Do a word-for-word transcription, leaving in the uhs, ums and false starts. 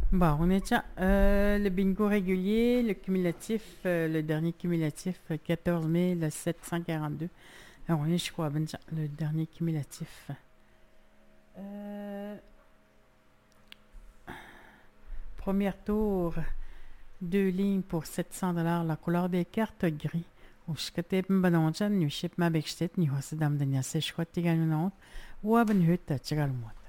Bon, on est déjà, euh, le bingo régulier, le cumulatif, euh, le dernier cumulatif, euh, quatorze mille sept cent quarante-deux. Alors, on est, je crois, ben, déjà, le dernier cumulatif. Euh, Premier tour, deux lignes pour sept cents dollars. La couleur des cartes, gris. وشكتب بنونجان نيو شيب ما بيكشتت نيو هسدام دنيا سيشكوتي غانونون وابن هوت تشغال موت.